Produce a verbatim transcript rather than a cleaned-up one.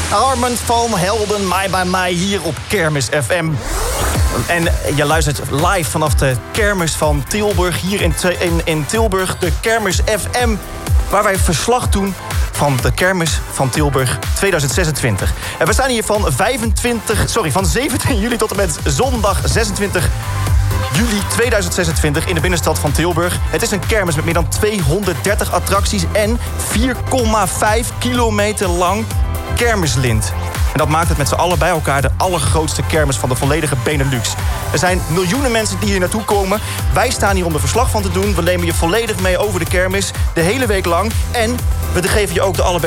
Armand van Helden, mij bij mij hier op Kermis F M. En je luistert live vanaf de Kermis van Tilburg. Hier in, in, in Tilburg, de Kermis F M. Waar wij verslag doen van de Kermis van Tilburg tweeduizend zesentwintig. En we staan hier van, vijfentwintig, sorry, van zeventien juli tot en met zondag zesentwintig juli tweeduizend zesentwintig in de binnenstad van Tilburg. Het is een kermis met meer dan tweehonderddertig attracties en vier komma vijf kilometer lang kermislint. En dat maakt het met z'n allen bij elkaar de allergrootste kermis van de volledige Benelux. Er zijn miljoenen mensen die hier naartoe komen. Wij staan hier om er verslag van te doen. We nemen je volledig mee over de kermis, de hele week lang. En we geven je ook de allerbeste